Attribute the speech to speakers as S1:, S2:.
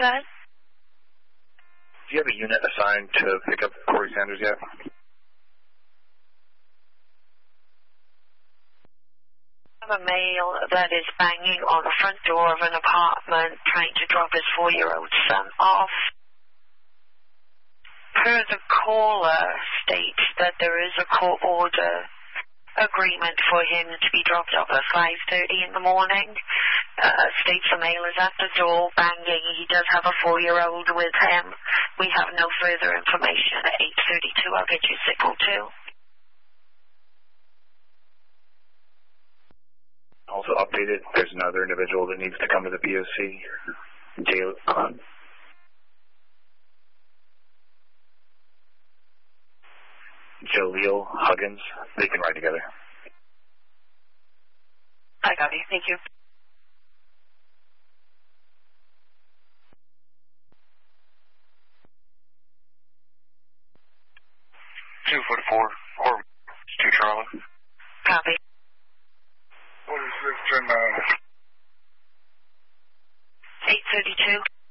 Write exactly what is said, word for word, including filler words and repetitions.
S1: ahead.
S2: Do you have a unit assigned to pick up Corey Sanders yet?
S1: I have a male that is banging on the front door of an apartment trying to drop his four-year-old son off. Per the caller states that there is a court order agreement for him to be dropped off at five thirty in the morning. Uh, states the male is at the door banging. He does have a four-year-old with him. We have no further information. At eight thirty-two, I'll get you signal too.
S2: Also updated, there's another individual that needs to come to the P O C. Jay, um, Jaleel Huggins. They can ride together.
S1: I got you. Thank you.
S2: two forty-four, or two Charlie.
S1: Copy.
S2: What is this, ten nine?
S1: eight thirty-two.